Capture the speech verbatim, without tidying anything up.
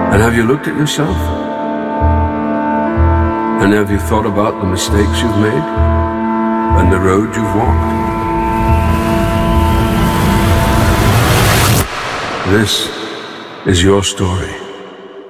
And have you looked at yourself? And have you thought about the mistakes you've made and the road you've walked? This is your story.